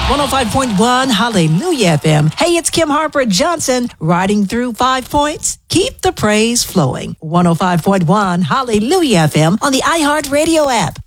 105.1 Hallelujah FM. Hey, it's Kim Harper Johnson riding through 5 points. Keep the praise flowing. 105.1 Hallelujah FM on the iHeartRadio app.